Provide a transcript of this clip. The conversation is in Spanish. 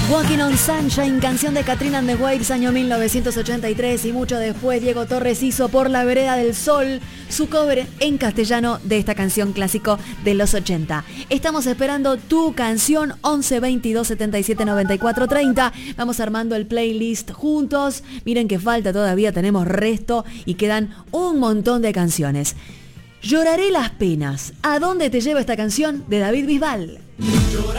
Walking on Sunshine, canción de Katrina and the Waves, año 1983, y mucho después Diego Torres hizo Por la vereda del sol, su cover en castellano de esta canción clásico de los 80. Estamos esperando tu canción, 11 22 77 94 30. Vamos armando el playlist juntos. Miren que falta todavía, tenemos resto y quedan un montón de canciones. Lloraré las penas. ¿A dónde te lleva esta canción de David Bisbal?